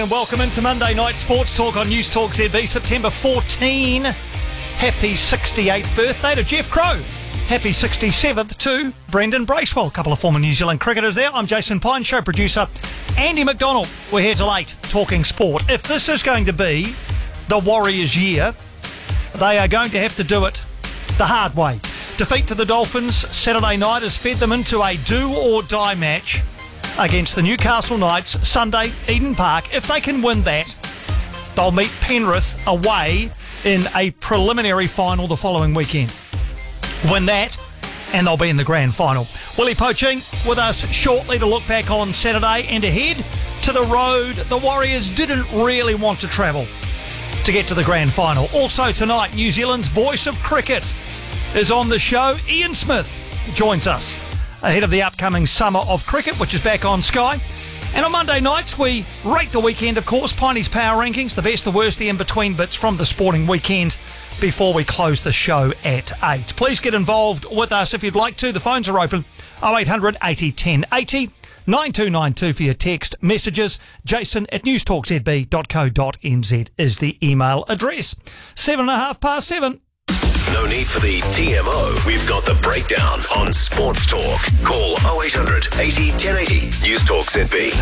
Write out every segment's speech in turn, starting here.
And welcome into Monday Night Sports Talk on News Talk ZB, September 14. Happy 68th birthday to Jeff Crow. Happy 67th to Brendan Bracewell. A couple of former New Zealand cricketers there. I'm Jason Pine, show producer Andy McDonald. We're here till 8, talking sport. If this is going to be the Warriors' year, they are going to have to do it the hard way. Defeat to the Dolphins Saturday night has fed them into a do-or-die match against the Newcastle Knights Sunday, Eden Park. If they can win that, they'll meet Penrith away in a preliminary final the following weekend. Win that, and they'll be in the grand final. Willie Poaching with us shortly to look back on Saturday and ahead to the road the Warriors didn't really want to travel to get to the grand final. Also tonight, New Zealand's voice of cricket is on the show. Ian Smith joins us ahead of the upcoming summer of cricket, which is back on Sky. And on Monday nights, we rate the weekend, of course. Piney's Power Rankings, the best, the worst, the in-between bits from the sporting weekend before we close the show at 8. Please get involved with us if you'd like to. The phones are open, 0800 80 1080, 9292 for your text messages. Jason at newstalkzb.co.nz is the email address. 7:30 No need for the TMO. We've got the breakdown on Sports Talk. Call 0800 80 1080. News Talk ZB.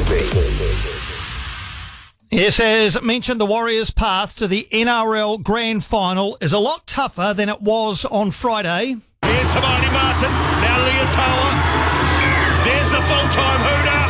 Yes, as mentioned, the Warriors' path to the NRL Grand Final is a lot tougher than it was on Friday. Here's Tamani Martin, now Leotoa. There's the full-time hooter.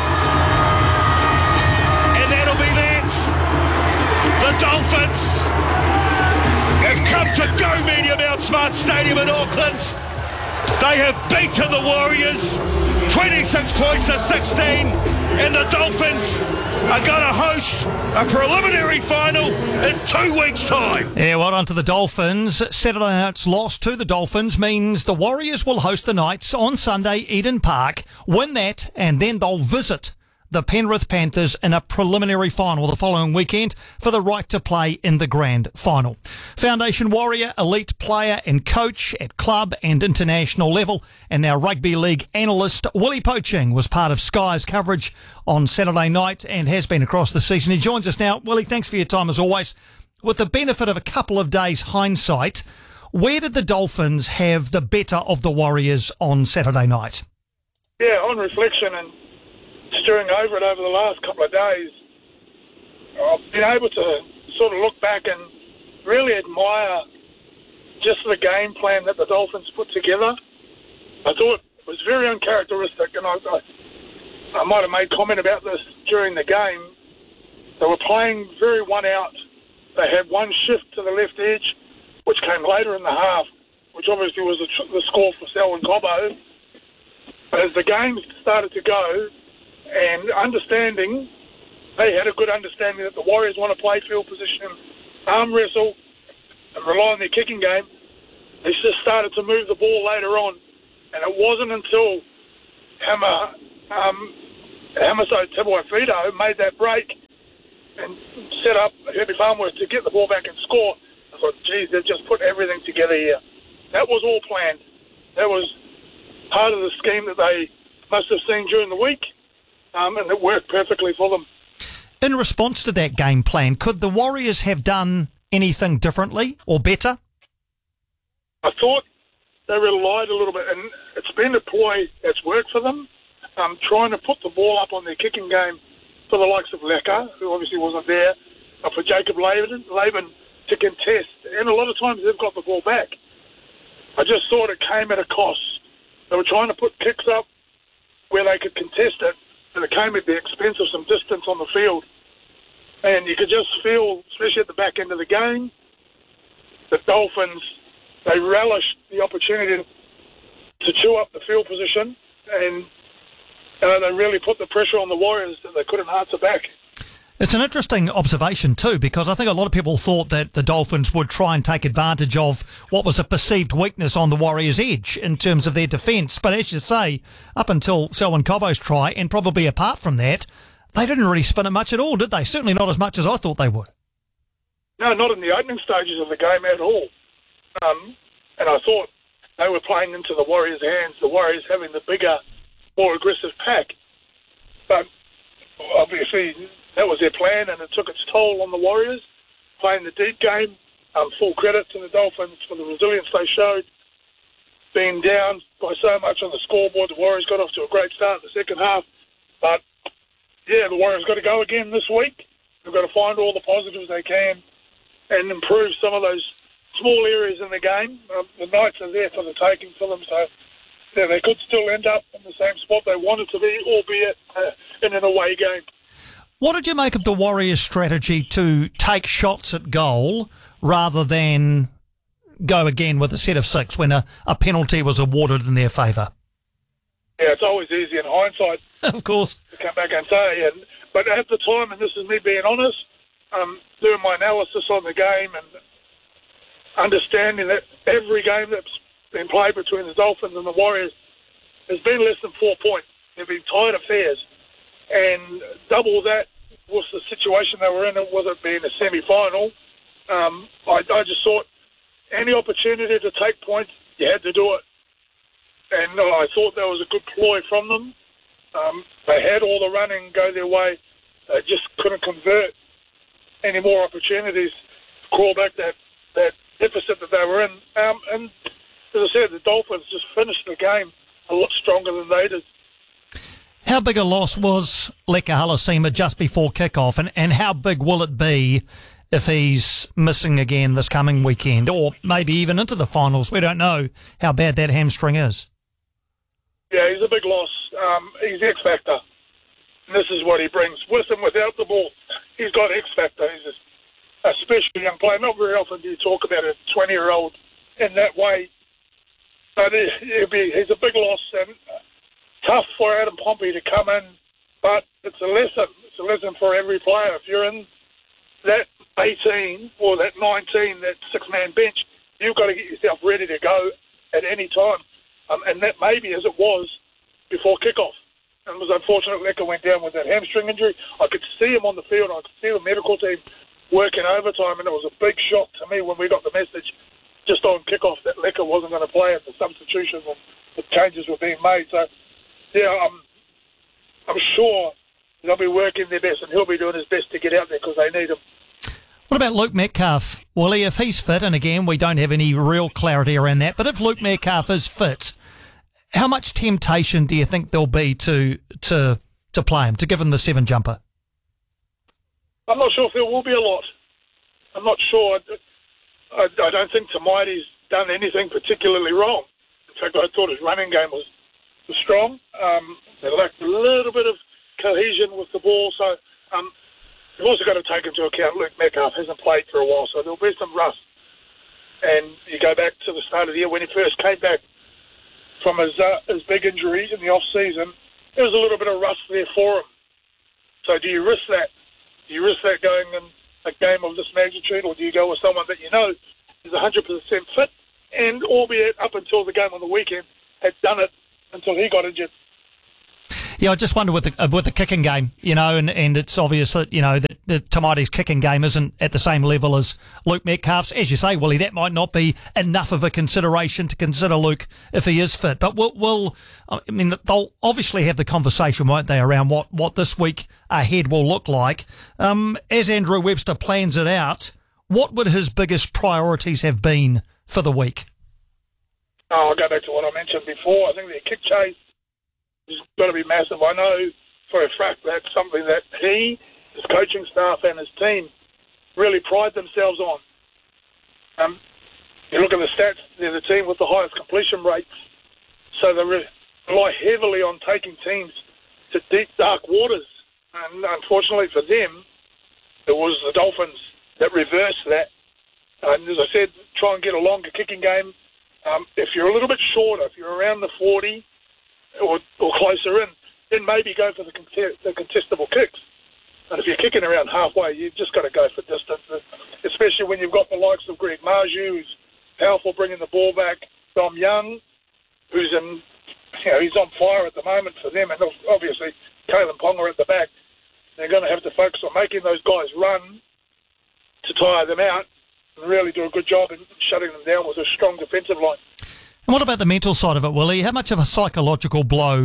And that'll be that. The Dolphins have come to Go Media Mount Smart Stadium in Auckland. They have beaten the Warriors 26 points to 16, and the Dolphins are going to host a preliminary final in 2 weeks' time. Yeah, well done to the Dolphins. Saturday night's loss to the Dolphins means the Warriors will host the Knights on Sunday, Eden Park. Win that, and then they'll visit the Penrith Panthers in a preliminary final the following weekend for the right to play in the grand final. Foundation Warrior, elite player and coach at club and international level, and now rugby league analyst Willie Poaching was part of Sky's coverage on Saturday night and has been across the season. He joins us now. Willie, thanks for your time as always. With the benefit of a couple of days hindsight, where did the Dolphins have the better of the Warriors on Saturday night? Yeah, on reflection and stewing over it over the last couple of days, I've been able to sort of look back and really admire just the game plan that the Dolphins put together. I thought it was very uncharacteristic, and I might have made comment about this during the game. They were playing very one out. They had one shift to the left edge, which came later in the half, which obviously was the score for Selwyn Cobbo. But as the game started to go, and understanding, they had a good understanding that the Warriors want to play field position, arm wrestle, and rely on their kicking game. They just started to move the ball later on, and it wasn't until Hamiso Tabuai-Fidow made that break and set up Herbie Farnworth to get the ball back and score. I thought, geez, they've just put everything together here. That was all planned. That was part of the scheme that they must have seen during the week. And it worked perfectly for them. In response to that game plan, could the Warriors have done anything differently or better? I thought they relied a little bit, and it's been a ploy that's worked for them, trying to put the ball up on their kicking game for the likes of Lecker, who obviously wasn't there, for Jacob Laban to contest. And a lot of times they've got the ball back. I just thought it came at a cost. They were trying to put kicks up where they could contest it, and it came at the expense of some distance on the field. And you could just feel, especially at the back end of the game, the Dolphins, they relished the opportunity to chew up the field position, and they really put the pressure on the Warriors that they couldn't answer back. It's an interesting observation too, because I think a lot of people thought that the Dolphins would try and take advantage of what was a perceived weakness on the Warriors' edge in terms of their defence. But as you say, up until Selwyn Cobbo's try, and probably apart from that, they didn't really spin it much at all, did they? Certainly not as much as I thought they would. No, not in the opening stages of the game at all. And I thought they were playing into the Warriors' hands, the Warriors having the bigger, more aggressive pack. But obviously that was their plan, and it took its toll on the Warriors, playing the deep game. Full credit to the Dolphins for the resilience they showed. Being down by so much on the scoreboard, the Warriors got off to a great start in the second half. But, yeah, the Warriors got to go again this week. They've got to find all the positives they can and improve some of those small areas in the game. The Knights are there for the taking for them, so yeah, they could still end up in the same spot they wanted to be, albeit in an away game. What did you make of the Warriors' strategy to take shots at goal rather than go again with a set of 6 when a penalty was awarded in their favour? Yeah, it's always easy in hindsight. Of course. To come back and say. But at the time, and this is me being honest, doing my analysis on the game and understanding that every game that's been played between the Dolphins and the Warriors has been less than 4 points. They've been tight affairs. And double that was the situation they were in, with it being a semi-final. I just thought any opportunity to take points, you had to do it. And I thought that was a good ploy from them. They had all the running go their way. They just couldn't convert any more opportunities to crawl back that deficit that they were in. And as I said, the Dolphins just finished the game a lot stronger than they did. How big a loss was Leka Halasima just before kickoff, and how big will it be if he's missing again this coming weekend, or maybe even into the finals? We don't know how bad that hamstring is. Yeah, he's a big loss. He's X-Factor. And this is what he brings. With and without the ball, he's got X-Factor. He's a special young player. Not very often do you talk about a 20-year-old in that way. But he's a big loss, and tough for Adam Pompey to come in, but it's a lesson. It's a lesson for every player. If you're in that 18 or that 19, that 6-man bench, you've got to get yourself ready to go at any time. And that maybe as it was before kickoff. And it was unfortunate Leka went down with that hamstring injury. I could see him on the field. I could see the medical team working overtime, and it was a big shock to me when we got the message just on kickoff that Leka wasn't going to play at the substitutions and the changes were being made. So, yeah, I'm sure they'll be working their best, and he'll be doing his best to get out there because they need him. What about Luke Metcalf, Willie? If he's fit, and again, we don't have any real clarity around that, but if Luke Metcalf is fit, how much temptation do you think there'll be to play him, to give him the 7-jumper? I'm not sure if there will be a lot. I'm not sure. I don't think Tamai's done anything particularly wrong. In fact, I thought his running game was strong. They lacked a little bit of cohesion with the ball, so you've also got to take into account Luke Metcalf hasn't played for a while, so there'll be some rust. And you go back to the start of the year when he first came back from his big injuries in the off-season, there was a little bit of rust there for him. So do you risk that? Do you risk that going in a game of this magnitude, or do you go with someone that you know is 100% fit and, albeit up until the game on the weekend, had done it until he got injured? Yeah, I just wonder with the kicking game, and it's obvious that, that Tamai's kicking game isn't at the same level as Luke Metcalf's. As you say, Willie, that might not be enough of a consideration to consider Luke if he is fit. But they'll obviously have the conversation, won't they, around what this week ahead will look like. As Andrew Webster plans it out, what would his biggest priorities have been for the week? I'll go back to what I mentioned before. I think the kick chase is going to be massive. I know for a fact that's something that he, his coaching staff and his team really pride themselves on. You look at the stats, they're the team with the highest completion rates, so they rely heavily on taking teams to deep, dark waters. And unfortunately for them, it was the Dolphins that reversed that. And as I said, try and get a longer kicking game. If you're a little bit shorter, if you're around the 40 or closer in, then maybe go for the contestable kicks. And if you're kicking around halfway, you've just got to go for distance, especially when you've got the likes of Greg Marju, who's powerful bringing the ball back, Dom Young, who's he's on fire at the moment for them, and obviously Kalen Ponga at the back. They're going to have to focus on making those guys run to tire them out and really do a good job in shutting them down with a strong defensive line. And what about the mental side of it, Willie? How much of a psychological blow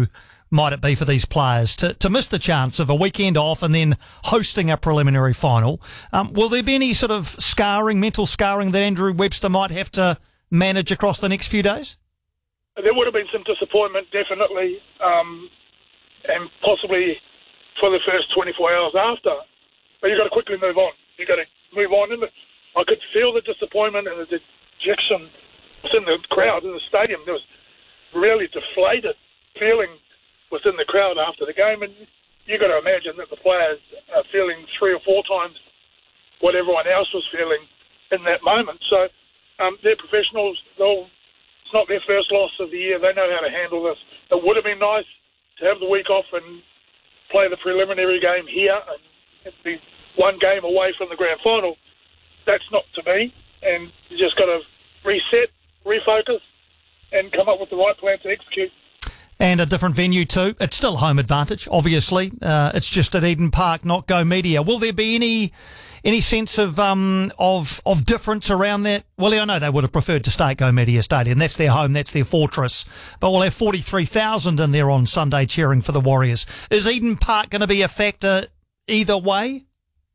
might it be for these players to miss the chance of a weekend off and then hosting a preliminary final? Will there be any sort of mental scarring that Andrew Webster might have to manage across the next few days? There would have been some disappointment, definitely, and possibly for the first 24 hours after. But you've got to quickly move on. You've got to move on. And I could feel the disappointment and the dejection within the crowd in the stadium. There was really deflated feeling within the crowd after the game. And you've got to imagine that the players are feeling 3 or 4 times what everyone else was feeling in that moment. So they're professionals. It's not their first loss of the year. They know how to handle this. It would have been nice to have the week off and play the preliminary game here and be one game away from the grand final. That's not to be, and you just got to reset, refocus, and come up with the right plan to execute. And a different venue too. It's still home advantage, obviously. It's just at Eden Park, not Go Media. Will there be any sense of difference around that? Well, I know they would have preferred to stay at Go Media Stadium. That's their home, that's their fortress. But we'll have 43,000 in there on Sunday cheering for the Warriors. Is Eden Park going to be a factor either way?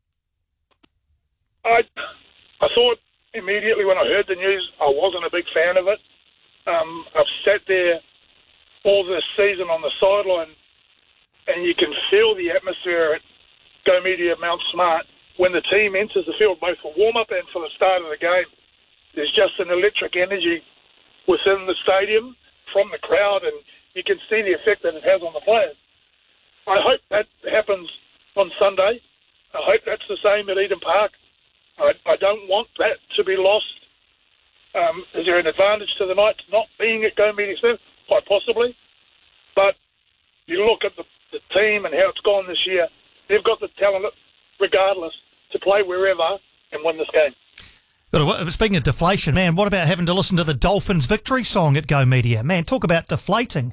I thought immediately when I heard the news, I wasn't a big fan of it. I've sat there all this season on the sideline, and you can feel the atmosphere at Go Media Mount Smart when the team enters the field, both for warm-up and for the start of the game. There's just an electric energy within the stadium from the crowd, and you can see the effect that it has on the players. I hope that happens on Sunday. I hope that's the same at Eden Park. I don't want that to be lost. Is there an advantage to the Knights not being at Go Media Stadium? Quite possibly. But you look at the team and how it's gone this year, they've got the talent, regardless, to play wherever and win this game. But speaking of deflation, man, what about having to listen to the Dolphins victory song at Go Media? Man, talk about deflating.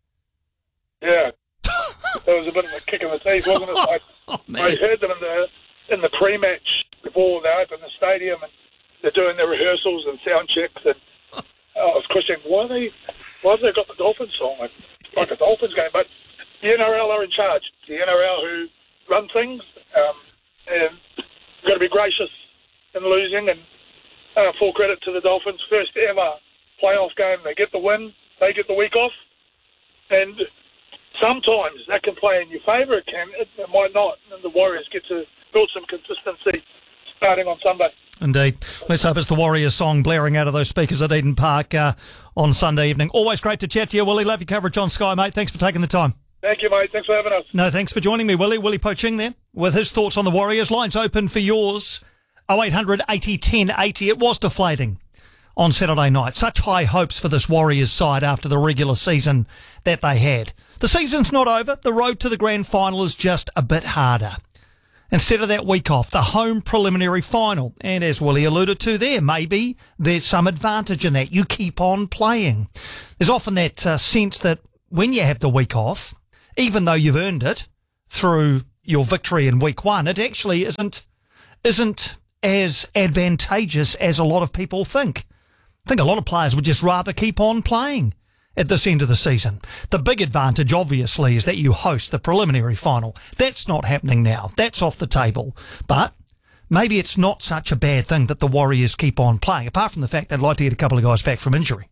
Yeah. That was a bit of a kick in the teeth, wasn't it? I heard them in the pre-match before they opened the stadium, and they're doing their rehearsals and sound checks, and I was questioning why have they got the Dolphins song like a Dolphins game? But the NRL are in charge. The NRL who run things, and you've got to be gracious in losing. And full credit to the Dolphins, first ever playoff game. They get the win, they get the week off, and sometimes that can play in your favour. It might not, and the Warriors get to build some consistency starting on Sunday. Indeed. Let's hope it's the Warriors song blaring out of those speakers at Eden Park on Sunday evening. Always great to chat to you, Willie. Love your coverage on Sky, mate. Thanks for taking the time. Thank you, mate. Thanks for having us. No, thanks for joining me, Willie. Willie Poching there with his thoughts on the Warriors. Lines open for yours. 0800 80 10 80. It was deflating on Saturday night. Such high hopes for this Warriors side after the regular season that they had. The season's not over. The road to the grand final is just a bit harder. Instead of that week off, the home preliminary final. And as Willie alluded to there, maybe there's some advantage in that. You keep on playing. There's often that sense that when you have the week off, even though you've earned it through your victory in week one, it actually isn't as advantageous as a lot of people think. I think a lot of players would just rather keep on playing at this end of the season. The big advantage, obviously, is that you host the preliminary final. That's not happening now. That's off the table. But maybe it's not such a bad thing that the Warriors keep on playing, apart from the fact they'd like to get a couple of guys back from injury.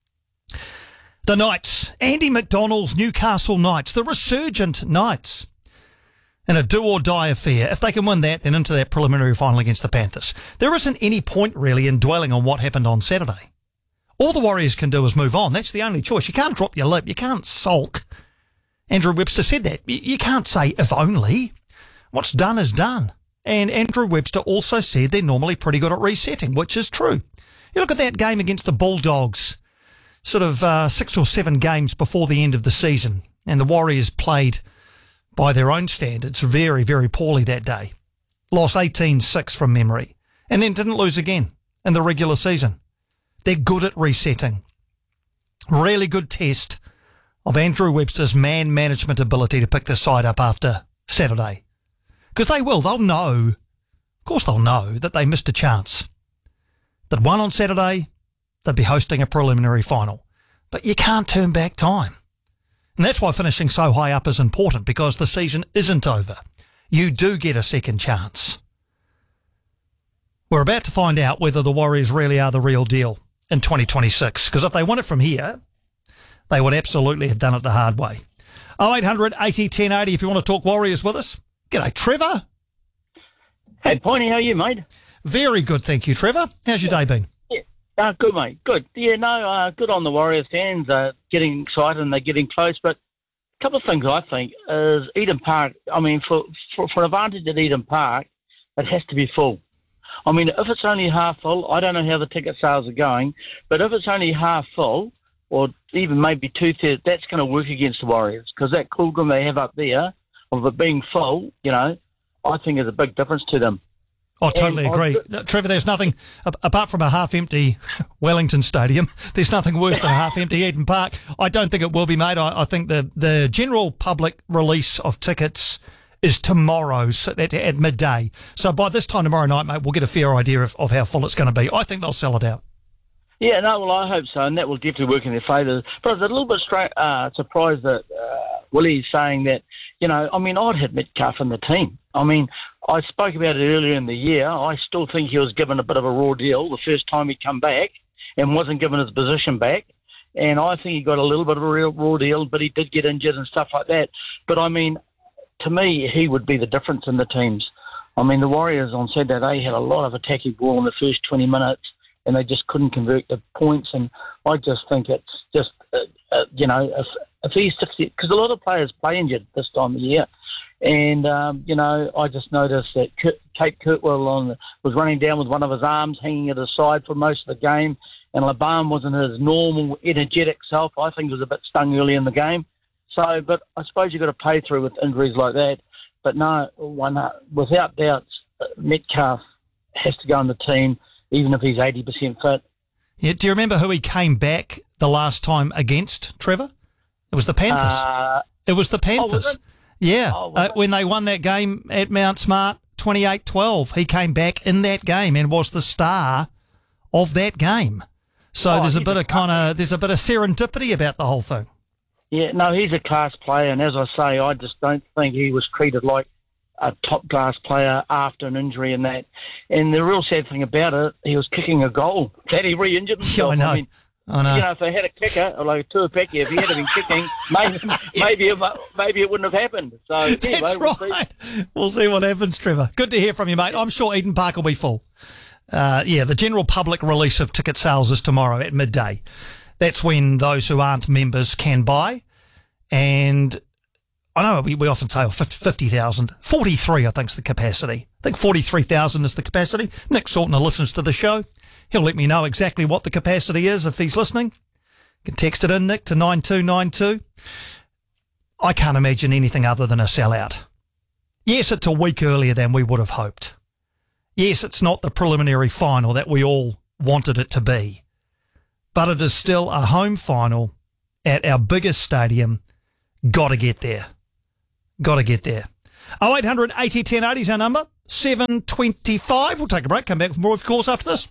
The Knights, Andy McDonald's Newcastle Knights, the resurgent Knights, in a do-or-die affair. If they can win that, then into that preliminary final against the Panthers. There isn't any point, really, in dwelling on what happened on Saturday. All the Warriors can do is move on. That's the only choice. You can't drop your lip. You can't sulk. Andrew Webster said that. You can't say, if only. What's done is done. And Andrew Webster also said they're normally pretty good at resetting, which is true. You look at that game against the Bulldogs, sort of 6 or 7 games before the end of the season, and the Warriors played, by their own standards, very, very poorly that day. Lost 18-6 from memory, and then didn't lose again in the regular season. They're good at resetting. Really good test of Andrew Webster's man management ability to pick this side up after Saturday. Because they will. They'll know. Of course they'll know that they missed a chance. That won on Saturday, they'd be hosting a preliminary final. But you can't turn back time. And that's why finishing so high up is important, because the season isn't over. You do get a second chance. We're about to find out whether the Warriors really are the real deal in 2026, because if they won it from here, they would absolutely have done it the hard way. 0800 80 1080 if you want to talk Warriors with us. G'day, Trevor. Hey, Pointy, how are you, mate? Very good, thank you, Trevor. How's your day been? Yeah, good, mate. Good. Yeah, no, good on the Warriors fans. Getting excited and they're getting close. But a couple of things I think is Eden Park. I mean, for an advantage at Eden Park, it has to be full. I mean, if it's only half full, I don't know how the ticket sales are going, but if it's only half full, or even maybe 2/3, that's going to work against the Warriors, because that cooldown they have up there of it being full, you know, I think is a big difference to them. I totally agree. Trevor, there's nothing, apart from a half-empty Wellington Stadium, there's nothing worse than a half-empty Eden Park. I don't think it will be, mate. I think the general public release of tickets is tomorrow at midday. So by this time tomorrow night, mate, we'll get a fair idea of how full it's going to be. I think they'll sell it out. Yeah, no, well, I hope so, and that will definitely work in their favour. But I was a little bit surprised that Willie's saying that, you know, I mean, I'd had Metcalf in the team. I mean, I spoke about it earlier in the year. I still think he was given a bit of a raw deal the first time he come back and wasn't given his position back. And I think he got a little bit of a raw deal, but he did get injured and stuff like that. But, I mean, to me, he would be the difference in the teams. I mean, the Warriors on Saturday had a lot of attacking ball in the first 20 minutes, and they just couldn't convert the points. And I just think it's just, you know, if he's 60, because a lot of players play injured this time of year. And, you know, I just noticed that Kate Kirkwell was running down with one of his arms hanging at his side for most of the game, and Laban wasn't his normal energetic self. I think he was a bit stung early in the game. So, but I suppose you've got to pay through with injuries like that. But no, without doubt, Metcalf has to go in the team, even if he's 80% fit. Yeah, do you remember who he came back the last time against, Trevor? It was the Panthers. It was the Panthers. Oh, was it? Yeah, when they won that game at Mount Smart 28-12, he came back in that game and was the star of that game. So there's a bit of serendipity about the whole thing. Yeah, no, he's a class player, and as I say, I just don't think he was treated like a top-class player after an injury and that. And the real sad thing about it, he was kicking a goal that he re-injured himself. Yeah, I know. You know, if they had a kicker, like Tuapeki, if he had been kicking, maybe it wouldn't have happened. So anyway, That's right. We'll see what happens, Trevor. Good to hear from you, mate. I'm sure Eden Park will be full. The general public release of ticket sales is tomorrow at midday. That's when those who aren't members can buy. And I know we often say 50,000. 43, I think, is the capacity. I think 43,000 is the capacity. Nick Saltner listens to the show. He'll let me know exactly what the capacity is if he's listening. You can text it in, Nick, to 9292. I can't imagine anything other than a sellout. Yes, it's a week earlier than we would have hoped. Yes, it's not the preliminary final that we all wanted it to be. But it is still a home final at our biggest stadium. Got to get there. Got to get there. 0800 80 1080 is our number. 7:25. We'll take a break. Come back with more, of course, after this.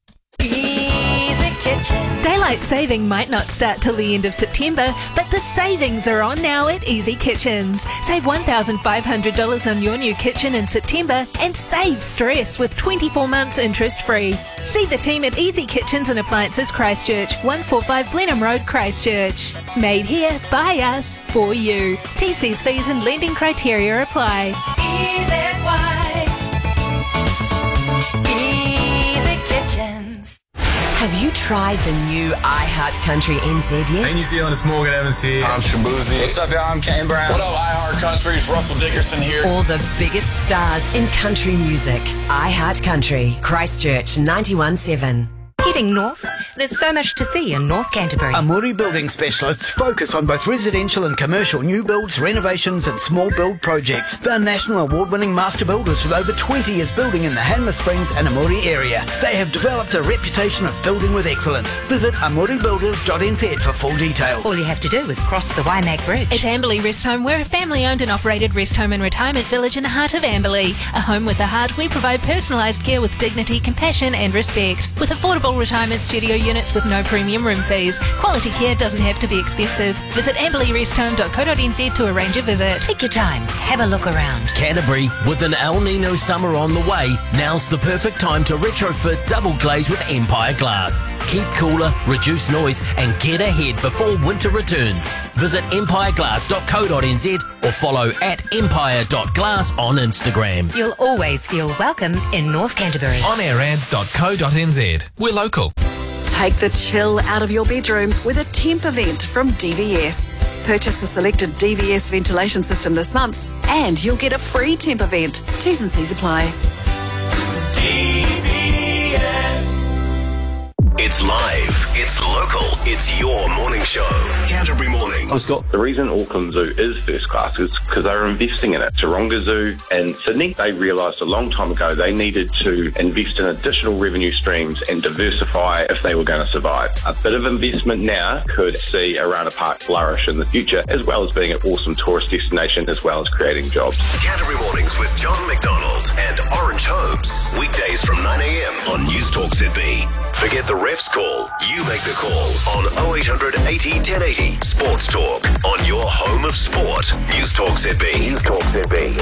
Easy Kitchen. Daylight saving might not start till the end of September, but the savings are on now at Easy Kitchens. Save $1,500 on your new kitchen in September and save stress with 24 months interest free. See the team at Easy Kitchens and Appliances Christchurch, 145 Blenheim Road, Christchurch. Made here, by us, for you. TC's fees and lending criteria apply. Easy Kitchens. Have you tried the new iHeartCountry NZ yet? Hey New Zealand, it's Morgan Evans here. I'm Shabuzi. What's up, y'all? I'm Kane Brown. What up, iHeartCountry? It's Russell Dickerson here. All the biggest stars in country music. iHeartCountry, Christchurch 91.7. Heading north, there's so much to see in North Canterbury. Amuri Building Specialists focus on both residential and commercial new builds, renovations and small build projects. They're national award-winning master builders with over 20 years building in the Hanmer Springs and Amuri area. They have developed a reputation of building with excellence. Visit amuribuilders.nz for full details. All you have to do is cross the Waimak Bridge. At Amberley Rest Home, we're a family-owned and operated rest home and retirement village in the heart of Amberley. A home with a heart, we provide personalised care with dignity, compassion and respect. With affordable retirement studio units with no premium room fees. Quality care doesn't have to be expensive. Visit amberleyrestHome.co.nz to arrange a visit. Take your time. Have a look around. Canterbury, with an El Nino summer on the way, now's the perfect time to retrofit double glaze with Empire Glass. Keep cooler, reduce noise and get ahead before winter returns. Visit empireglass.co.nz or follow at empire.glass on Instagram. You'll always feel welcome in North Canterbury. onAirAds.co.nz. We're local. Take the chill out of your bedroom with a temp event from DVS. Purchase a selected DVS ventilation system this month and you'll get a free temp event. T's and C's apply. It's live, it's local, it's your morning show. Canterbury Mornings. The reason Auckland Zoo is first class is because they're investing in it. Taronga Zoo and Sydney, they realised a long time ago they needed to invest in additional revenue streams and diversify if they were going to survive. A bit of investment now could see Arana Park flourish in the future, as well as being an awesome tourist destination, as well as creating jobs. Canterbury Mornings with John McDonald and Orange Holmes. Weekdays from 9am on News Talk ZB. Forget the ref's call. You make the call on 0800 80 1080. Sports Talk on your home of sport. News Talk ZB. News Talk ZB.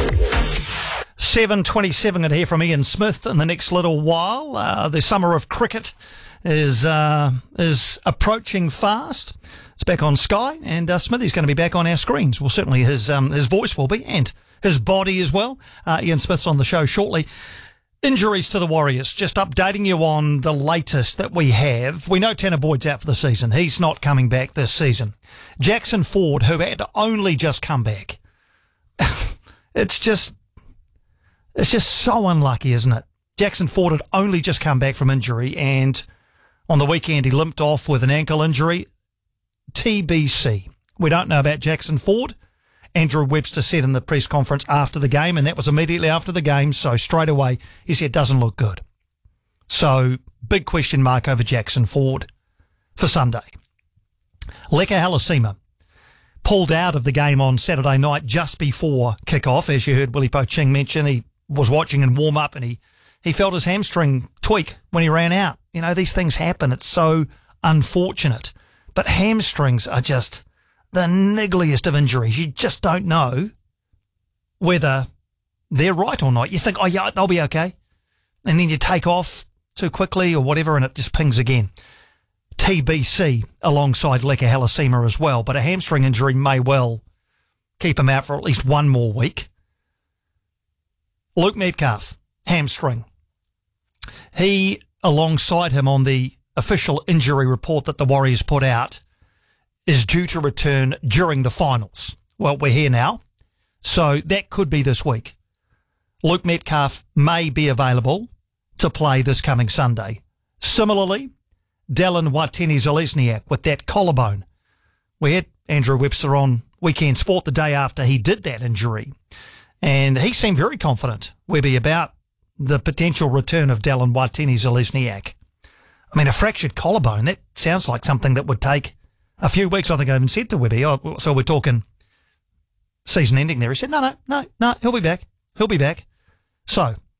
7:27 going to hear from Ian Smith in the next little while. The summer of cricket is approaching fast. It's back on Sky, and Smithy's going to be back on our screens. Well, certainly his voice will be, and his body as well. Ian Smith's on the show shortly. Injuries to the Warriors, just updating you on the latest that we have. We know Tanner Boyd's out for the season. He's not coming back this season. Jackson Ford, who had only just come back. It's just so unlucky, isn't it? Jackson Ford had only just come back from injury, and on the weekend he limped off with an ankle injury. TBC. We don't know about Jackson Ford. Andrew Webster said in the press conference after the game, and that was immediately after the game, so straight away he said it doesn't look good. So big question mark over Jackson Ford for Sunday. Leka Halasima pulled out of the game on Saturday night just before kick-off. As you heard Willie Po-Ching mention, he was watching and warm up and he felt his hamstring tweak when he ran out. You know, these things happen. It's so unfortunate. But hamstrings are just the niggliest of injuries. You just don't know whether they're right or not. You think, oh yeah, they'll be okay. And then you take off too quickly or whatever and it just pings again. TBC alongside Leka Halasima as well. But a hamstring injury may well keep him out for at least one more week. Luke Metcalf, hamstring. He, alongside him on the official injury report that the Warriors put out, is due to return during the finals. Well, we're here now, so that could be this week. Luke Metcalf may be available to play this coming Sunday. Similarly, Dallin Watene-Zelezniak with that collarbone. We had Andrew Webster on Weekend Sport the day after he did that injury, and he seemed very confident, Webby, about the potential return of Dallin Watene-Zelezniak. I mean, a fractured collarbone, that sounds like something that would take a few weeks. I think I even said to Webby, oh, so we're talking season ending there. He said, no, he'll be back. He'll be back. So